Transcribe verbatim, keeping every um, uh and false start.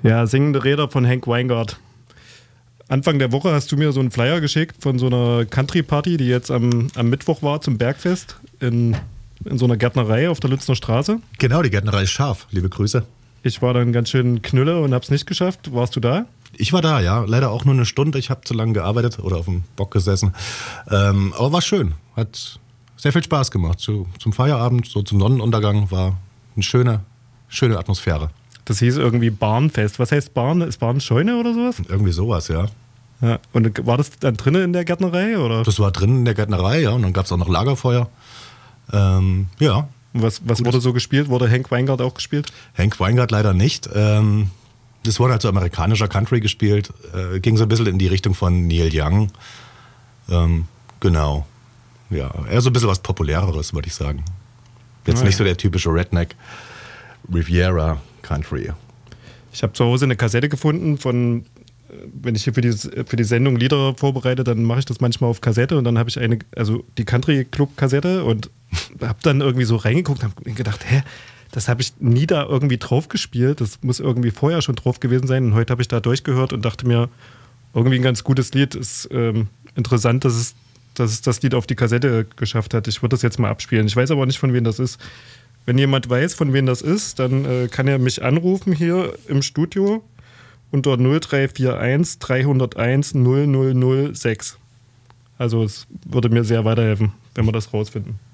Ja, Singende Räder von Hank Weingart. Anfang der Woche hast du mir so einen Flyer geschickt von so einer Country-Party, die jetzt am, am Mittwoch war zum Bergfest in, in so einer Gärtnerei auf der Lützner Straße. Genau, die Gärtnerei ist scharf. Liebe Grüße. Ich war dann ganz schön knülle und hab's nicht geschafft. Warst du da? Ich war da, ja. Leider auch nur eine Stunde. Ich habe zu lange gearbeitet oder auf dem Bock gesessen. Ähm, aber war schön. Hat sehr viel Spaß gemacht. Zu, zum Feierabend, so zum Sonnenuntergang war eine schöne, schöne Atmosphäre. Das hieß irgendwie Barnfest. Was heißt Barn? Ist Barn Scheune oder sowas? Irgendwie sowas, ja. Ja. Und war das dann drinnen in der Gärtnerei? Oder? Das war drinnen in der Gärtnerei, ja. Und dann gab es auch noch Lagerfeuer. Ähm, ja. Was, was wurde so gespielt? Wurde Hank Weingart auch gespielt? Hank Weingart leider nicht. Ähm, das wurde halt so amerikanischer Country gespielt. Äh, ging so ein bisschen in die Richtung von Neil Young. Ähm, genau. Ja, eher so ein bisschen was Populäreres, würde ich sagen. Jetzt Ah, nicht ja. so der typische Redneck Riviera Country. Ich habe zu Hause eine Kassette gefunden von, wenn ich hier für die, für die Sendung Lieder vorbereite, dann mache ich das manchmal auf Kassette und dann habe ich eine, also die Country Club Kassette und habe dann irgendwie so reingeguckt und habe gedacht, hä, das habe ich nie da irgendwie drauf gespielt, das muss irgendwie vorher schon drauf gewesen sein und heute habe ich da durchgehört und dachte mir, irgendwie ein ganz gutes Lied, ist ähm, interessant, dass es, dass es das Lied auf die Kassette geschafft hat. Ich würde das jetzt mal abspielen. Ich weiß aber nicht, von wem das ist. Wenn jemand weiß, von wem das ist, dann äh, kann er mich anrufen hier im Studio unter null drei vier eins drei null eins null null null sechs. Also es würde mir sehr weiterhelfen, wenn wir das rausfinden.